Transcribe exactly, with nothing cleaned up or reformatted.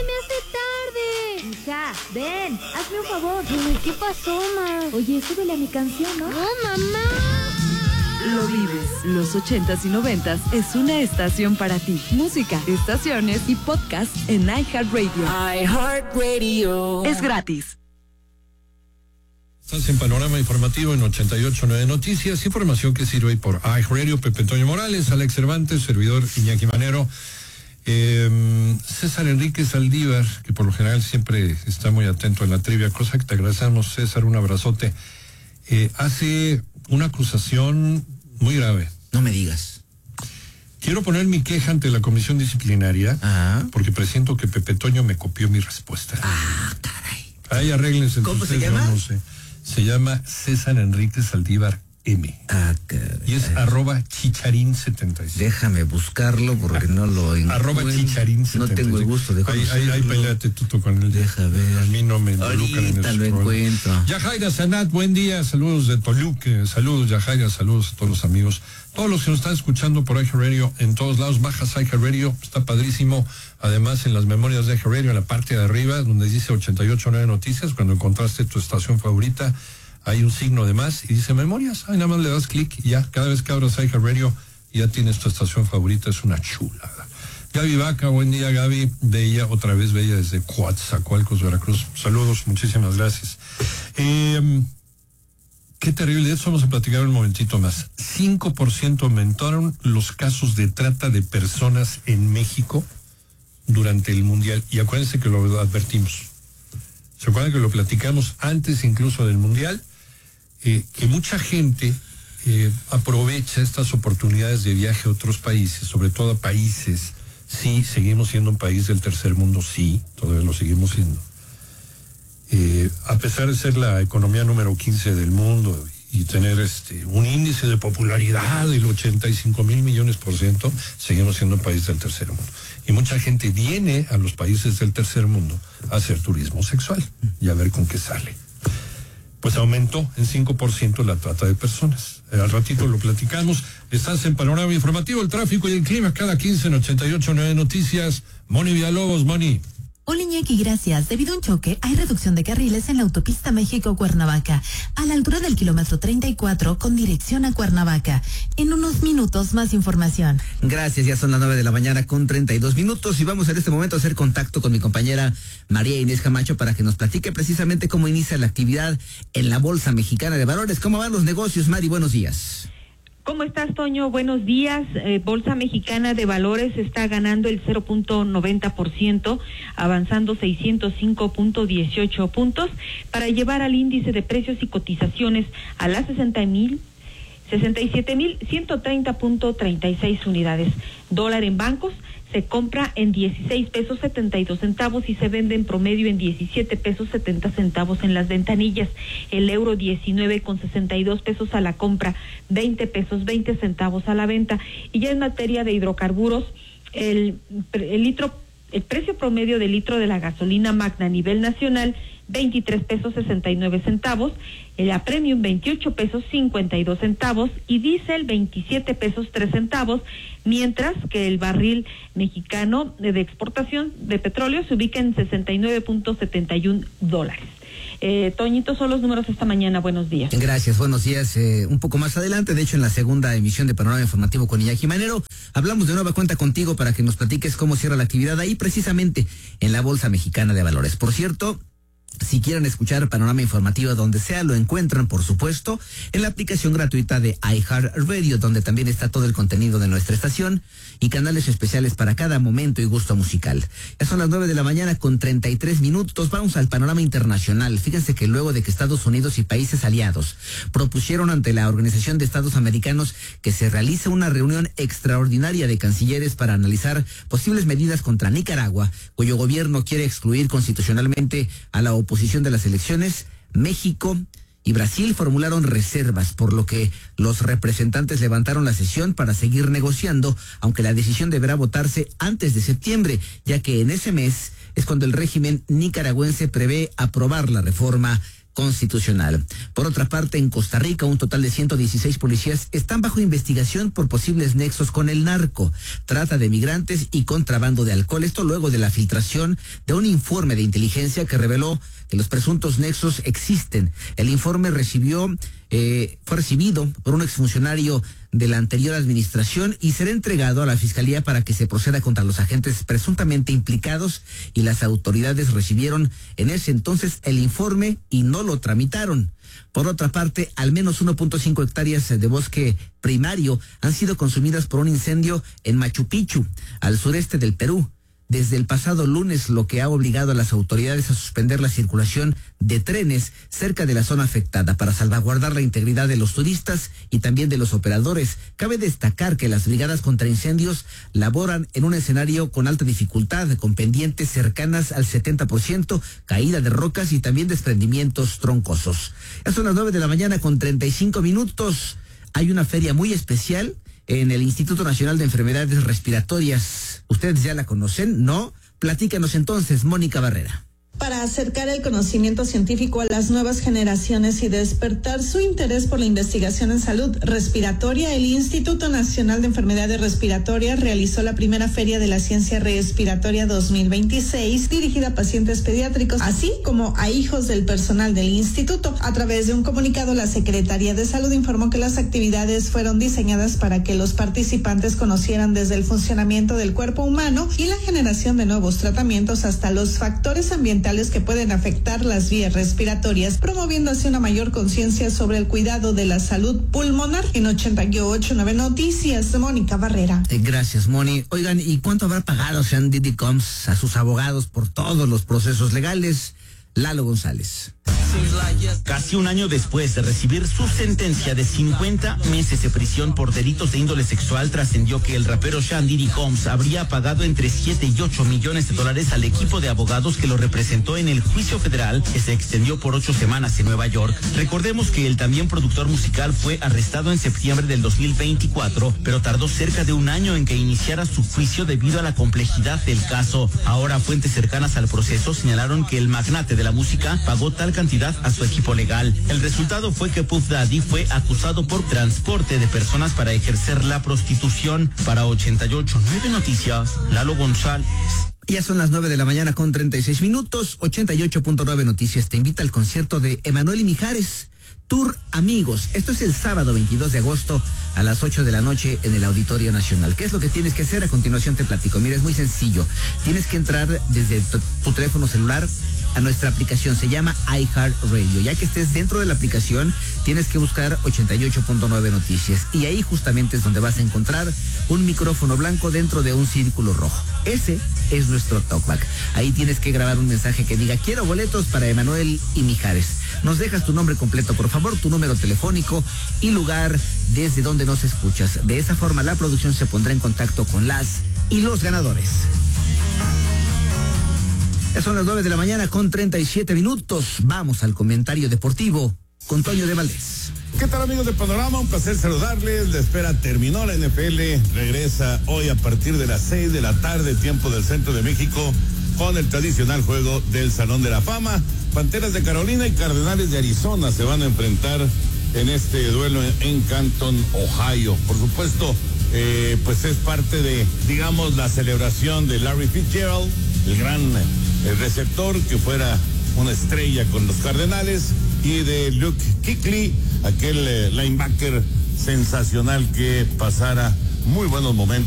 se me hace tarde. Hija, ven, hazme un favor. Ay, ¿qué pasó, ma? Oye, súbele a mi canción, ¿no? No, mamá. Lo vives. Los ochentas y noventas es una estación para ti. Música, estaciones y podcast en iHeartRadio. iHeartRadio. Es gratis. Estás en Panorama Informativo en ochenta y ocho punto nueve Noticias, información que sirve por iHeartRadio. Pepe Toño Morales, Alex Cervantes, servidor Iñaki Manero, eh, César Enrique Saldívar, que por lo general siempre está muy atento en la trivia, cosa que te agradecemos, César, un abrazote. Eh, hace una acusación muy grave. No me digas. Quiero poner mi queja ante la comisión disciplinaria, Ajá. porque presiento que Pepe Toño me copió mi respuesta. Ah, caray. Ahí arréglense. ¿Cómo ustedes, se llama? No sé. Se llama César Enrique Saldívar M. Ah, caray. Y es arroba chicharín setenta y seis. Déjame buscarlo porque no lo encuentro. Arroba chicharín setenta y seis. No tengo el gusto de conocerlo. Ahí, ahí, ahí peleate tú con él. Deja ver. A mí no me involucran en Ahorita eso. lo encuentro. Yajaira Sanat, buen día. Saludos de Toluca. Saludos, Yajaira. Saludos a todos los amigos. Todos los que nos están escuchando por iHeartRadio en todos lados, bajas iHeartRadio. Está padrísimo. Además, en las memorias de iHeartRadio, en la parte de arriba, donde dice ochenta y ocho punto nueve Noticias, cuando encontraste tu estación favorita, hay un signo de más y dice memorias. Ahí nada más le das clic y ya, cada vez que abras iHeartRadio, ya tienes tu estación favorita. Es una chulada. Gaby Vaca, buen día, Gaby. Bella, otra vez Bella desde Coatzacoalcos, Veracruz. Saludos, muchísimas gracias. Eh, qué terrible, de eso vamos a platicar un momentito más. cinco por ciento aumentaron los casos de trata de personas en México durante el Mundial. Y acuérdense que lo advertimos. ¿Se acuerdan que lo platicamos antes incluso del Mundial? Eh, que mucha gente eh, aprovecha estas oportunidades de viaje a otros países, sobre todo a países, sí, seguimos siendo un país del tercer mundo, sí, todavía lo seguimos siendo. Eh, a pesar de ser la economía número quince del mundo y tener este un índice de popularidad del ochenta y cinco mil millones por ciento, seguimos siendo un país del tercer mundo. Y mucha gente viene a los países del tercer mundo a hacer turismo sexual y a ver con qué sale. Pues aumentó en cinco por ciento la trata de personas. Al ratito lo platicamos. Estás en Panorama Informativo, el tráfico y el clima cada quince en ochenta y ocho punto nueve Noticias. Moni Villalobos, Moni. Hola Iñaki, gracias. Debido a un choque, hay reducción de carriles en la autopista México-Cuernavaca, a la altura del kilómetro treinta y cuatro con dirección a Cuernavaca. En unos minutos, más información. Gracias, ya son las nueve de la mañana con treinta y dos minutos y vamos en este momento a hacer contacto con mi compañera María Inés Camacho para que nos platique precisamente cómo inicia la actividad en la Bolsa Mexicana de Valores. ¿Cómo van los negocios, Mari? Buenos días. ¿Cómo estás, Toño? Buenos días. Eh, Bolsa Mexicana de Valores está ganando el cero punto noventa por ciento, avanzando seiscientos cinco punto dieciocho puntos para llevar al índice de precios y cotizaciones a las sesenta mil, sesenta y siete mil ciento treinta punto treinta y seis unidades. Dólar en bancos se compra en dieciséis pesos setenta y dos centavos y se vende en promedio en diecisiete pesos setenta centavos en las ventanillas. El euro diecinueve con sesenta y dos pesos a la compra, veinte pesos veinte centavos a la venta. Y ya en materia de hidrocarburos, el, el litro, el precio promedio del litro de la gasolina magna a nivel nacional, veintitrés pesos sesenta y nueve centavos, la premium veintiocho pesos cincuenta y dos centavos y diésel veintisiete pesos tres centavos, mientras que el barril mexicano de exportación de petróleo se ubica en sesenta y nueve punto setenta y uno dólares. Eh, Toñito, son los números esta mañana. Buenos días. Gracias, buenos días. Eh, un poco más adelante, de hecho, en la segunda emisión de Panorama Informativo con Iñaki Manero, hablamos de nueva cuenta contigo para que nos platiques cómo cierra la actividad ahí precisamente en la Bolsa Mexicana de Valores. Por cierto, si quieren escuchar Panorama Informativo donde sea, lo encuentran, por supuesto, en la aplicación gratuita de iHeartRadio, donde también está todo el contenido de nuestra estación y canales especiales para cada momento y gusto musical. Ya son las nueve de la mañana con treinta y tres minutos. Vamos al panorama internacional. Fíjense que luego de que Estados Unidos y países aliados propusieron ante la Organización de Estados Americanos que se realice una reunión extraordinaria de cancilleres para analizar posibles medidas contra Nicaragua, cuyo gobierno quiere excluir constitucionalmente a la oposición de las elecciones, México y Brasil formularon reservas, por lo que los representantes levantaron la sesión para seguir negociando, aunque la decisión deberá votarse antes de septiembre, ya que en ese mes es cuando el régimen nicaragüense prevé aprobar la reforma constitucional. Por otra parte, en Costa Rica, un total de ciento dieciséis policías están bajo investigación por posibles nexos con el narco, trata de migrantes y contrabando de alcohol. Esto luego de la filtración de un informe de inteligencia que reveló que los presuntos nexos existen. El informe recibió, eh, fue recibido por un exfuncionario de la anterior administración y será entregado a la Fiscalía para que se proceda contra los agentes presuntamente implicados, y las autoridades recibieron en ese entonces el informe y no lo tramitaron. Por otra parte, al menos uno punto cinco hectáreas de bosque primario han sido consumidas por un incendio en Machu Picchu, al sureste del Perú, desde el pasado lunes, lo que ha obligado a las autoridades a suspender la circulación de trenes cerca de la zona afectada para salvaguardar la integridad de los turistas y también de los operadores. Cabe destacar que las brigadas contra incendios laboran en un escenario con alta dificultad, con pendientes cercanas al setenta por ciento, caída de rocas y también desprendimientos troncosos. Ya son las nueve de la mañana con treinta y cinco minutos. Hay una feria muy especial en el Instituto Nacional de Enfermedades Respiratorias. ¿Ustedes ya la conocen? ¿No? Platícanos entonces, Mónica Barrera. Para acercar el conocimiento científico a las nuevas generaciones y despertar su interés por la investigación en salud respiratoria, el Instituto Nacional de Enfermedades Respiratorias realizó la primera Feria de la Ciencia Respiratoria dos mil veintiséis, dirigida a pacientes pediátricos, así como a hijos del personal del instituto. A través de un comunicado, la Secretaría de Salud informó que las actividades fueron diseñadas para que los participantes conocieran desde el funcionamiento del cuerpo humano y la generación de nuevos tratamientos hasta los factores ambientales que pueden afectar las vías respiratorias, promoviendo así una mayor conciencia sobre el cuidado de la salud pulmonar. En ochenta y ocho punto nueve Noticias, Mónica Barrera. Eh, gracias, Moni. Oigan, ¿y cuánto habrá pagado Sandy Combs a sus abogados por todos los procesos legales? Lalo González. Casi un año después de recibir su sentencia de cincuenta meses de prisión por delitos de índole sexual, trascendió que el rapero Sean Diddy Combs habría pagado entre siete y ocho millones de dólares al equipo de abogados que lo representó en el juicio federal que se extendió por ocho semanas en Nueva York. Recordemos que el también productor musical fue arrestado en septiembre del dos mil veinticuatro, pero tardó cerca de un año en que iniciara su juicio debido a la complejidad del caso. Ahora, fuentes cercanas al proceso señalaron que el magnate de la música pagó tal cantidad a su equipo legal. El resultado fue que Puff Daddy fue acusado por transporte de personas para ejercer la prostitución. Para ochenta y ocho punto nueve Noticias, Lalo González. Ya son las nueve de la mañana con treinta y seis minutos. ochenta y ocho punto nueve Noticias te invita al concierto de Emanuel y Mijares, Tour Amigos. Esto es el sábado veintidós de agosto a las ocho de la noche en el Auditorio Nacional. ¿Qué es lo que tienes que hacer? A continuación te platico. Mira, es muy sencillo. Tienes que entrar desde tu, tu teléfono celular a nuestra aplicación, se llama iHeartRadio. Ya que estés dentro de la aplicación, tienes que buscar ochenta y ocho punto nueve Noticias. Y ahí justamente es donde vas a encontrar un micrófono blanco dentro de un círculo rojo. Ese es nuestro talkback. Ahí tienes que grabar un mensaje que diga: quiero boletos para Emanuel y Mijares. Nos dejas tu nombre completo, por favor, tu número telefónico y lugar desde donde nos escuchas. De esa forma la producción se pondrá en contacto con las y los ganadores. Ya son las nueve de la mañana con treinta y siete minutos. Vamos al comentario deportivo con Toño de Valdés. ¿Qué tal, amigos de Panorama? Un placer saludarles. La espera terminó. La N F L regresa hoy a partir de las seis de la tarde, tiempo del centro de México, con el tradicional juego del Salón de la Fama. Panteras de Carolina y Cardenales de Arizona se van a enfrentar en este duelo en Canton, Ohio. Por supuesto, eh, pues es parte de, digamos, la celebración de Larry Fitzgerald, el gran el receptor que fuera una estrella con los Cardenales, y de Luke Kuechly, aquel eh, linebacker sensacional que pasara muy buenos momentos